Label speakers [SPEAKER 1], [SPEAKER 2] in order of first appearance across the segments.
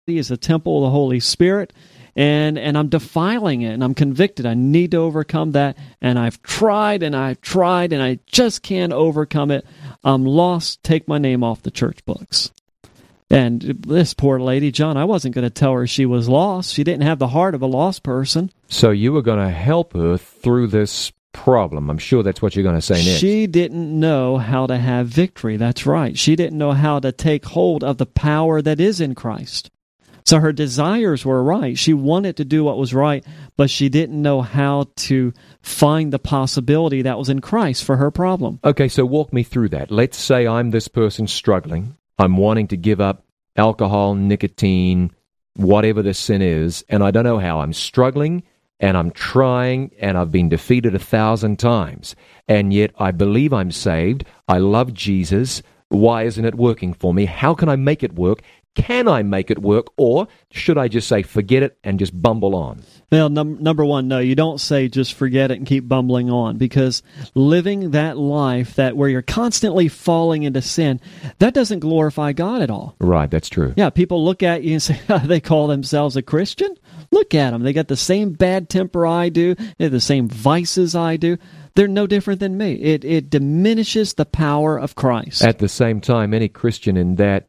[SPEAKER 1] is a temple of the Holy Spirit, and I'm defiling it, and I'm convicted. I need to overcome that, and I've tried, and I just can't overcome it. I'm lost. Take my name off the church books. And this poor lady, John, I wasn't going to tell her she was lost. She didn't have the heart of a lost person.
[SPEAKER 2] So you were going to help her through this problem. I'm sure that's what you're going to say next.
[SPEAKER 1] She didn't know how to have victory. That's right. She didn't know how to take hold of the power that is in Christ. So her desires were right. She wanted to do what was right, but she didn't know how to find the possibility that was in Christ for her problem.
[SPEAKER 2] Okay, so walk me through that. Let's say I'm this person struggling. I'm wanting to give up alcohol, nicotine, whatever the sin is, and I don't know how. I'm struggling, and I'm trying, and I've been defeated 1,000 times, and yet I believe I'm saved. I love Jesus. Why isn't it working for me? How can I make it work? Can I make it work, or should I just say forget it and just bumble on?
[SPEAKER 1] Well, number one, no, you don't say just forget it and keep bumbling on, because living that life that where you're constantly falling into sin, that doesn't glorify God at all.
[SPEAKER 2] Right, that's true.
[SPEAKER 1] Yeah, people look at you and say, they call themselves a Christian? Look at them. They got the same bad temper I do. They have the same vices I do. They're no different than me. It diminishes the power of Christ.
[SPEAKER 2] At the same time, any Christian in that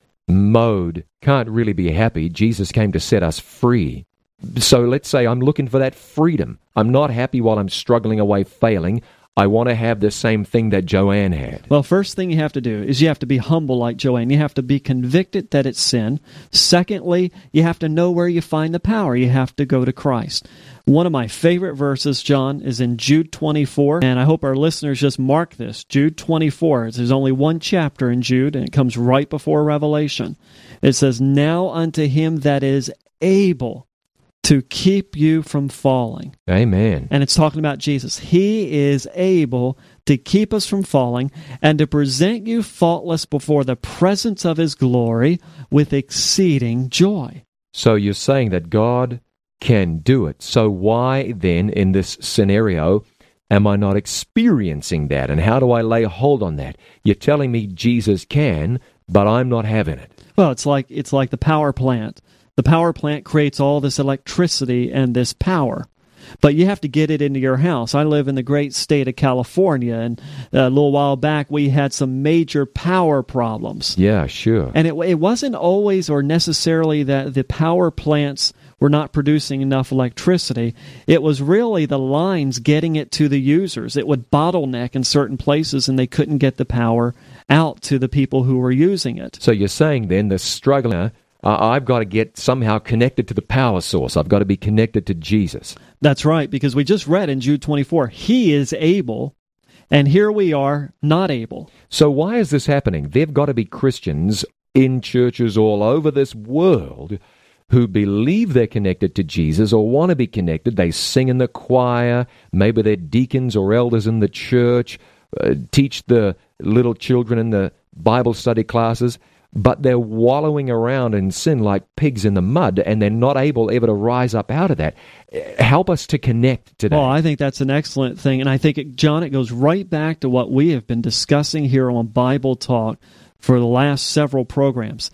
[SPEAKER 2] mode can't really be happy. Jesus came to set us free. So let's say I'm looking for that freedom. I'm not happy while I'm struggling away, failing. I want to have the same thing that Joanne had.
[SPEAKER 1] Well, first thing you have to do is you have to be humble like Joanne. You have to be convicted that it's sin. Secondly, you have to know where you find the power. You have to go to Christ. One of my favorite verses, John, is in Jude 24, and I hope our listeners just mark this. Jude 24, there's only one chapter in Jude, and it comes right before Revelation. It says, "Now unto him that is able to keep you from falling."
[SPEAKER 2] Amen.
[SPEAKER 1] And it's talking about Jesus. He is able to keep us from falling and to present you faultless before the presence of his glory with exceeding joy.
[SPEAKER 2] So you're saying that God can do it. So why then, in this scenario, am I not experiencing that? And how do I lay hold on that? You're telling me Jesus can, but I'm not having it.
[SPEAKER 1] Well, it's like the power plant. The power plant creates all this electricity and this power, but you have to get it into your house. I live in the great state of California, and a little while back we had some major power problems.
[SPEAKER 2] Yeah, sure.
[SPEAKER 1] And it wasn't always or necessarily that the power plants were not producing enough electricity. It was really the lines getting it to the users. It would bottleneck in certain places, and they couldn't get the power out to the people who were using it.
[SPEAKER 2] So you're saying then the struggler, I've got to get somehow connected to the power source. I've got to be connected to Jesus.
[SPEAKER 1] That's right, because we just read in Jude 24, he is able, and here we are not able.
[SPEAKER 2] So why is this happening? There've got to be Christians in churches all over this world who believe they're connected to Jesus or want to be connected. They sing in the choir, maybe they're deacons or elders in the church, teach the little children in the Bible study classes, but they're wallowing around in sin like pigs in the mud, and they're not able ever to rise up out of that. Help us to connect today.
[SPEAKER 1] Well, I think that's an excellent thing, and I think, John, it goes right back to what we have been discussing here on Bible Talk for the last several programs.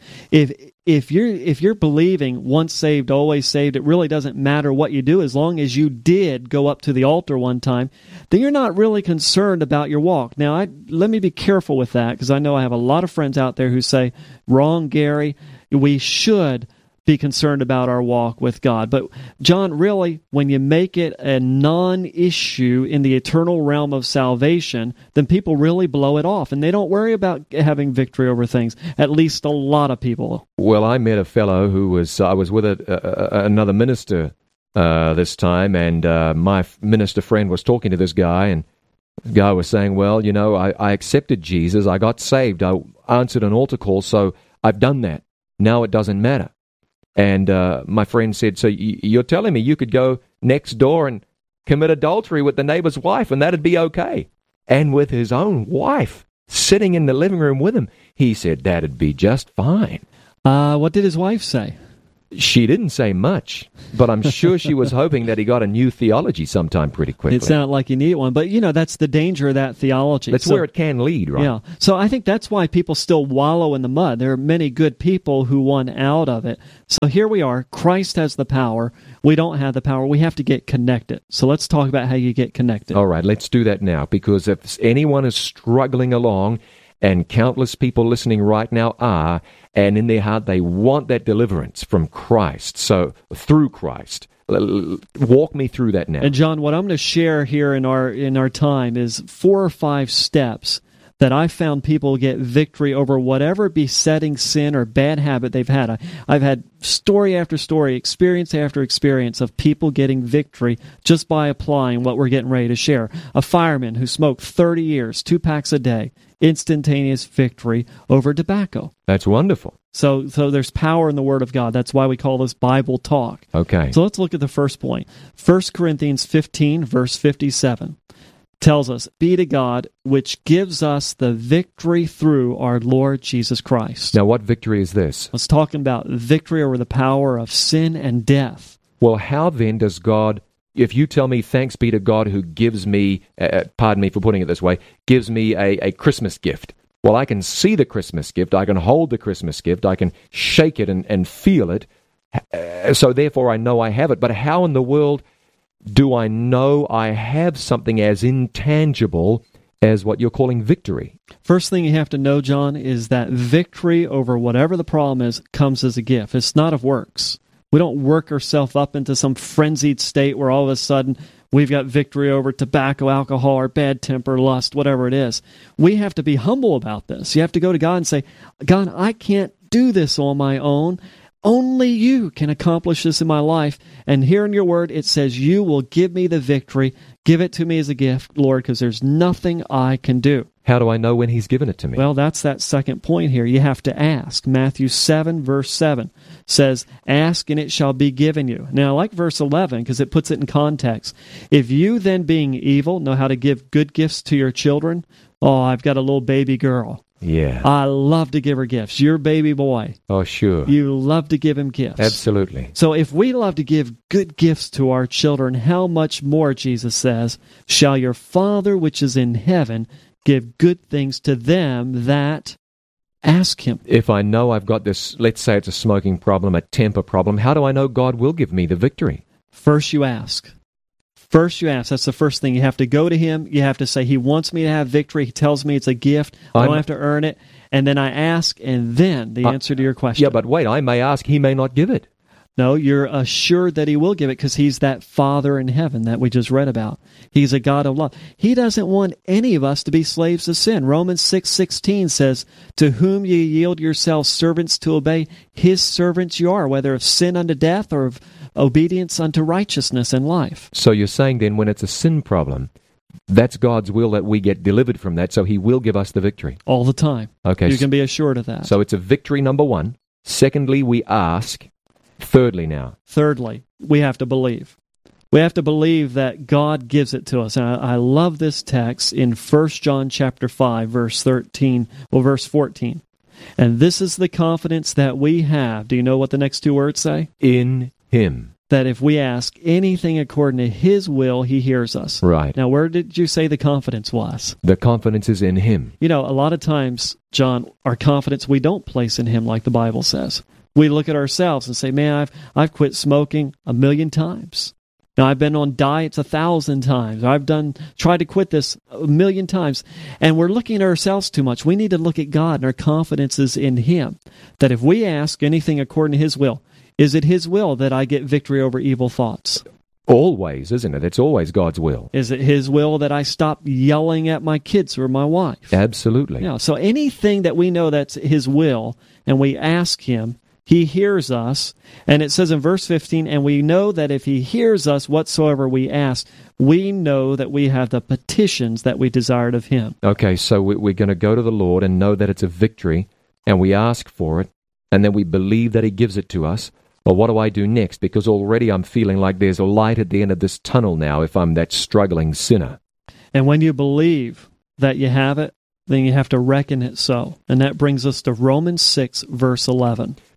[SPEAKER 1] If you're believing once saved, always saved, it really doesn't matter what you do as long as you did go up to the altar one time, then you're not really concerned about your walk. Now, let me be careful with that, because I know I have a lot of friends out there who say, wrong, Gary, we should be concerned about our walk with God. But, John, really, when you make it a non-issue in the eternal realm of salvation, then people really blow it off, and they don't worry about having victory over things, at least a lot of people.
[SPEAKER 2] Well, I met a fellow who I was with another minister this time, and my minister friend was talking to this guy, and the guy was saying, well, you know, I accepted Jesus, I got saved, I answered an altar call, so I've done that. Now it doesn't matter. And my friend said, so you're telling me you could go next door and commit adultery with the neighbor's wife and that'd be okay? And with his own wife sitting in the living room with him, he said that'd be just fine.
[SPEAKER 1] What did his wife say?
[SPEAKER 2] She didn't say much, but I'm sure she was hoping that he got a new theology sometime pretty quickly.
[SPEAKER 1] It sounded like you need one, but that's the danger of that theology.
[SPEAKER 2] That's where it can lead, right?
[SPEAKER 1] Yeah. So I think that's why people still wallow in the mud. There are many good people who won out of it. So here we are. Christ has the power. We don't have the power. We have to get connected. So let's talk about how you get connected.
[SPEAKER 2] All right, let's do that now, because if anyone is struggling along, and countless people listening right now are, and in their heart they want that deliverance from Christ, so through Christ. Walk me through that now.
[SPEAKER 1] And John, what I'm going to share here in our time is 4 or 5 steps that I found people get victory over whatever besetting sin or bad habit they've had. I've had story after story, experience after experience of people getting victory just by applying what we're getting ready to share. A fireman who smoked 30 years, 2 packs a day, instantaneous victory over tobacco.
[SPEAKER 2] That's wonderful.
[SPEAKER 1] So there's power in the Word of God. That's why we call this Bible talk.
[SPEAKER 2] Okay.
[SPEAKER 1] So let's look at the first point. 1 Corinthians 15, verse 57. Tells us, be to God, which gives us the victory through our Lord Jesus Christ.
[SPEAKER 2] Now, what victory is this?
[SPEAKER 1] Let's talk about victory over the power of sin and death.
[SPEAKER 2] Well, how then does God, if you tell me, thanks be to God who gives me, pardon me for putting it this way, gives me a Christmas gift. Well, I can see the Christmas gift, I can hold the Christmas gift, I can shake it and feel it, so therefore I know I have it. But how in the world do I know I have something as intangible as what you're calling victory?
[SPEAKER 1] First thing you have to know, John, is that victory over whatever the problem is comes as a gift. It's not of works. We don't work ourselves up into some frenzied state where all of a sudden we've got victory over tobacco, alcohol, or bad temper, lust, whatever it is. We have to be humble about this. You have to go to God and say, God, I can't do this on my own. Only you can accomplish this in my life. And here in your word, it says you will give me the victory. Give it to me as a gift, Lord, because there's nothing I can do.
[SPEAKER 2] How do I know when he's given it to me?
[SPEAKER 1] Well, that's that second point here. You have to ask. Matthew 7, verse 7 says, ask and it shall be given you. Now, I like verse 11 because it puts it in context. If you then being evil know how to give good gifts to your children, I've got a little baby girl.
[SPEAKER 2] Yeah.
[SPEAKER 1] I love to give her gifts. Your baby boy.
[SPEAKER 2] Oh, sure.
[SPEAKER 1] You love to give him gifts.
[SPEAKER 2] Absolutely.
[SPEAKER 1] So if we love to give good gifts to our children, how much more, Jesus says, shall your Father which is in heaven give good things to them that ask him?
[SPEAKER 2] If I know I've got this, let's say it's a smoking problem, a temper problem, how do I know God will give me the victory?
[SPEAKER 1] First you ask. First you ask. That's the first thing. You have to go to him. You have to say, he wants me to have victory. He tells me it's a gift. I don't have to earn it. And then I ask, and then the answer to your question.
[SPEAKER 2] Yeah, but wait, I may ask, he may not give it.
[SPEAKER 1] No, you're assured that he will give it because he's that Father in heaven that we just read about. He's a God of love. He doesn't want any of us to be slaves of sin. Romans 6:16 says, to whom ye yield yourselves servants to obey, his servants you are, whether of sin unto death or of obedience unto righteousness and life.
[SPEAKER 2] So you're saying then when it's a sin problem, that's God's will that we get delivered from that, so he will give us the victory.
[SPEAKER 1] All the time.
[SPEAKER 2] Okay.
[SPEAKER 1] You can be assured of that.
[SPEAKER 2] So it's a victory, number one. Secondly, we ask. Thirdly now.
[SPEAKER 1] Thirdly, we have to believe. We have to believe that God gives it to us. And I love this text in 1 John chapter 5, verse 14. And this is the confidence that we have. Do you know what the next 2 words say?
[SPEAKER 2] In him.
[SPEAKER 1] That if we ask anything according to his will, he hears us.
[SPEAKER 2] Right.
[SPEAKER 1] Now, where did you say the confidence was?
[SPEAKER 2] The confidence is in him.
[SPEAKER 1] You know, a lot of times, John, our confidence we don't place in him like the Bible says. We look at ourselves and say, man, I've quit smoking 1,000,000 times. Now, I've been on diets 1,000 times. I've tried to quit this 1,000,000 times. And we're looking at ourselves too much. We need to look at God, and our confidence is in him. That if we ask anything according to his will, is it his will that I get victory over evil thoughts?
[SPEAKER 2] Always, isn't it? It's always God's will.
[SPEAKER 1] Is it his will that I stop yelling at my kids or my wife?
[SPEAKER 2] Absolutely.
[SPEAKER 1] Yeah. So anything that we know that's his will, and we ask him, he hears us. And it says in verse 15, and we know that if he hears us whatsoever we ask, we know that we have the petitions that we desired of him.
[SPEAKER 2] Okay, so we're going to go to the Lord and know that it's a victory, and we ask for it, and then we believe that he gives it to us. Well, what do I do next? Because already I'm feeling like there's a light at the end of this tunnel now if I'm that struggling sinner.
[SPEAKER 1] And when you believe that you have it, then you have to reckon it so. And that brings us to Romans 6, verse 11.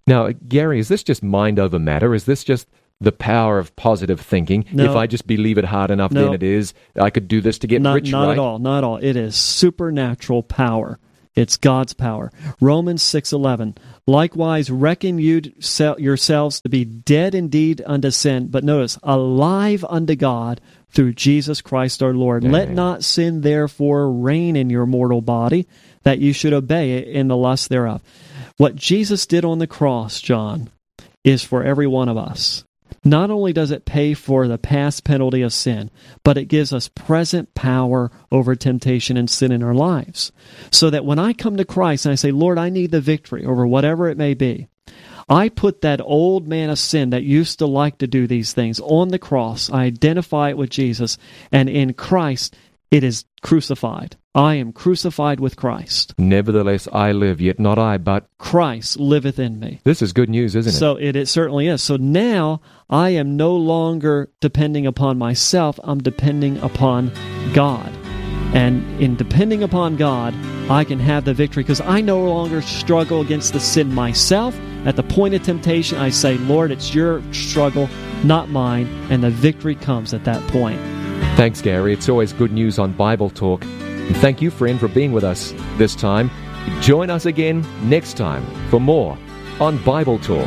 [SPEAKER 2] Now, Gary, is this just mind over matter? Is this just the power of positive thinking?
[SPEAKER 1] No.
[SPEAKER 2] If I just believe it hard enough,
[SPEAKER 1] No.
[SPEAKER 2] then it is. I could do this to get rich,
[SPEAKER 1] Not
[SPEAKER 2] right?
[SPEAKER 1] at all. Not at all. It is supernatural power. It's God's power. Romans 6:11. Likewise, reckon you yourselves to be dead indeed unto sin, but notice, alive unto God through Jesus Christ our Lord.
[SPEAKER 2] Amen.
[SPEAKER 1] Let not sin therefore reign in your mortal body, that you should obey it in the lust thereof. What Jesus did on the cross, John, is for every one of us. Not only does it pay for the past penalty of sin, but it gives us present power over temptation and sin in our lives. So that when I come to Christ and I say, Lord, I need the victory over whatever it may be, I put that old man of sin that used to like to do these things on the cross. I identify it with Jesus, and in Christ it is crucified. I am crucified with Christ.
[SPEAKER 2] Nevertheless, I live, yet not I, but
[SPEAKER 1] Christ liveth in me.
[SPEAKER 2] this is good news, isn't it?
[SPEAKER 1] So it certainly is. So now I am no longer depending upon myself. I'm depending upon God. And in depending upon God, I can have the victory because I no longer struggle against the sin myself. At the point of temptation, I say, Lord, it's your struggle, not mine. And the victory comes at that point.
[SPEAKER 2] Thanks, Gary. It's always good news on Bible Talk. And thank you, friend, for being with us this time. Join us again next time for more on Bible Talk.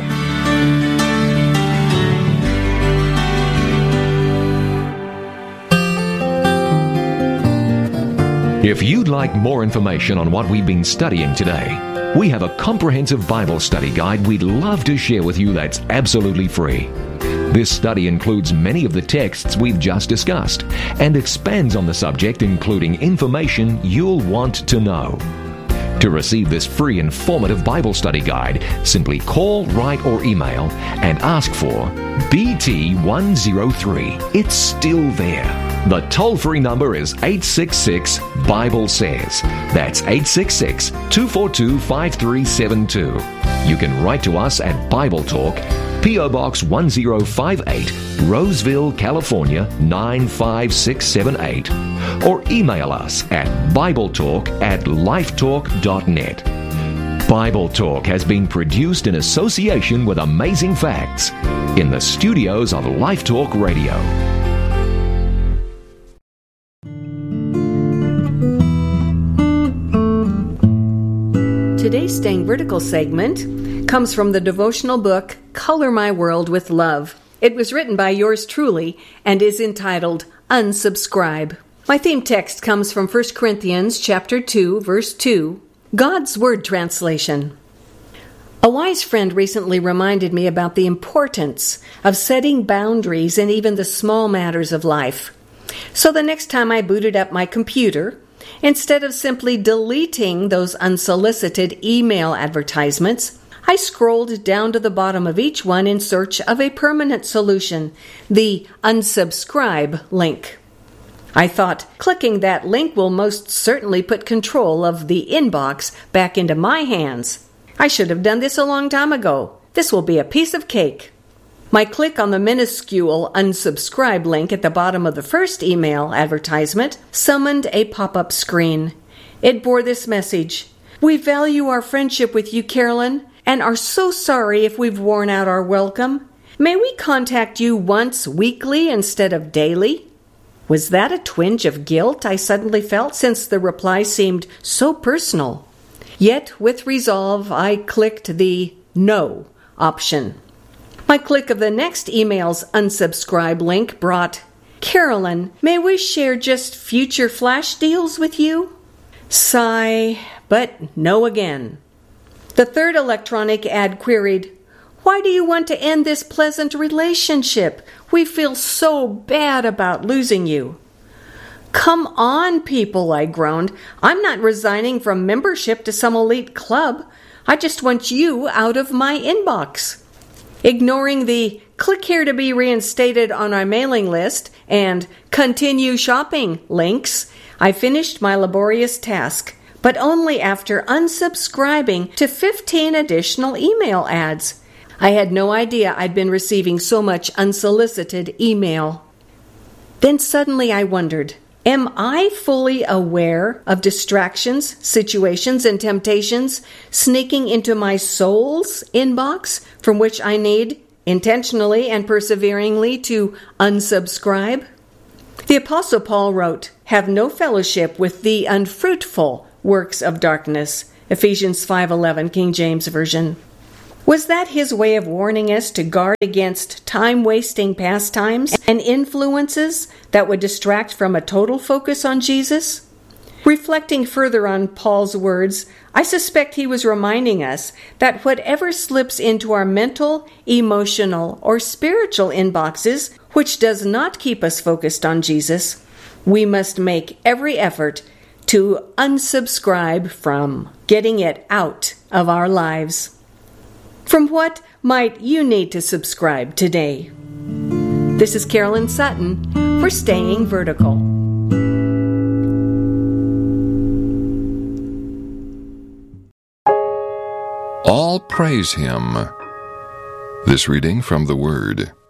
[SPEAKER 3] If you'd like more information on what we've been studying today, we have a comprehensive Bible study guide we'd love to share with you that's absolutely free. This study includes many of the texts we've just discussed and expands on the subject, including information you'll want to know. To receive this free informative Bible study guide, simply call, write, or email and ask for BT103. It's still there. The toll-free number is 866-BIBLE-SAYS. That's 866-242-5372. You can write to us at Bible Talk, P.O. Box 1058, Roseville, California 95678, or email us at BibleTalk@lifetalk.net. Bible Talk has been produced in association with Amazing Facts in the studios of Life Talk Radio.
[SPEAKER 4] Today's Staying Vertical segment comes from the devotional book, Color My World with Love. It was written by yours truly and is entitled Unsubscribe. My theme text comes from 1 Corinthians chapter 2, verse 2, God's Word Translation. A wise friend recently reminded me about the importance of setting boundaries in even the small matters of life. So the next time I booted up my computer, instead of simply deleting those unsolicited email advertisements, I scrolled down to the bottom of each one in search of a permanent solution, the unsubscribe link. I thought clicking that link will most certainly put control of the inbox back into my hands. I should have done this a long time ago. This will be a piece of cake. My click on the minuscule unsubscribe link at the bottom of the first email advertisement summoned a pop-up screen. It bore this message: "We value our friendship with you, Carolyn, and are so sorry if we've worn out our welcome. May we contact you once weekly instead of daily?" Was that a twinge of guilt I suddenly felt, since the reply seemed so personal? Yet, with resolve, I clicked the no option. My click of the next email's unsubscribe link brought, "Carolyn, may we share just future flash deals with you?" Sigh, but no again. The third electronic ad queried, "Why do you want to end this pleasant relationship? We feel so bad about losing you." "Come on, people," I groaned. "I'm not resigning from membership to some elite club. I just want you out of my inbox." Ignoring the "click here to be reinstated on our mailing list" and "continue shopping" links, I finished my laborious task, but only after unsubscribing to 15 additional email ads. I had no idea I'd been receiving so much unsolicited email. Then suddenly I wondered, Am I fully aware of distractions, situations, and temptations sneaking into my soul's inbox from which I need, intentionally and perseveringly, to unsubscribe? The Apostle Paul wrote, "Have no fellowship with the unfruitful works of darkness." Ephesians 5:11, King James Version. Was that his way of warning us to guard against time-wasting pastimes and influences that would distract from a total focus on Jesus? Reflecting further on Paul's words, I suspect he was reminding us that whatever slips into our mental, emotional, or spiritual inboxes, which does not keep us focused on Jesus, we must make every effort to unsubscribe from, getting it out of our lives. From what might you need to subscribe today? This is Carolyn Sutton for Staying Vertical.
[SPEAKER 5] All praise Him. This reading from the Word.